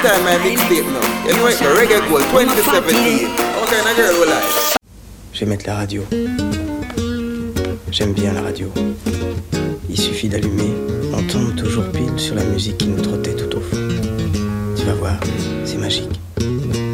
time my mixtape now. You know it, the Reggae Gold 2017. What kind of girl will I? Je vais mettre la radio. J'aime bien la radio. Il suffit d'allumer, on tombe toujours pile sur la musique qui nous trottait tout au fond. Tu vas voir, c'est magique.